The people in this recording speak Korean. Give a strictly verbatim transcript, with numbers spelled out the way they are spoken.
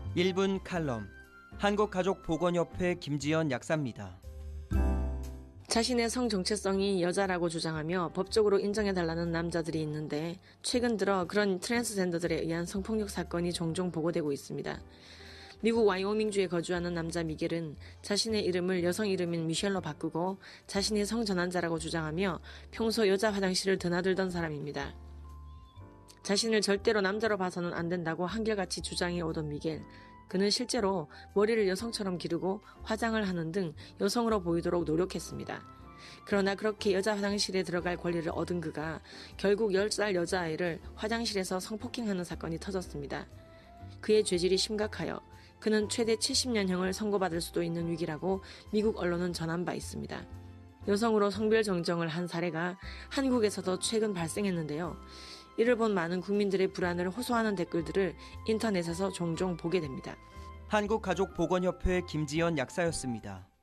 일 분 칼럼, 한국가족보건협회 김지연 약사입니다. 자신의 성 정체성이 여자라고 주장하며 법적으로 인정해달라는 남자들이 있는데 최근 들어 그런 트랜스젠더들에 의한 성폭력 사건이 종종 보고되고 있습니다. 미국 와이오밍주에 거주하는 남자 미겔은 자신의 이름을 여성 이름인 미셸로 바꾸고 자신이 성전환자라고 주장하며 평소 여자 화장실을 드나들던 사람입니다. 자신을 절대로 남자로 봐서는 안 된다고 한결같이 주장해 오던 미겔. 그는 실제로 머리를 여성처럼 기르고 화장을 하는 등 여성으로 보이도록 노력했습니다. 그러나 그렇게 여자 화장실에 들어갈 권리를 얻은 그가 결국 열 살 여자아이를 화장실에서 성폭행하는 사건이 터졌습니다. 그의 죄질이 심각하여 그는 최대 칠십 년형을 선고받을 수도 있는 위기라고 미국 언론은 전한 바 있습니다. 여성으로 성별 정정을 한 사례가 한국에서도 최근 발생했는데요. 이를 본 많은 국민들의 불안을 호소하는 댓글들을 인터넷에서 종종 보게 됩니다. 한국가족보건협회 김지연 약사였습니다.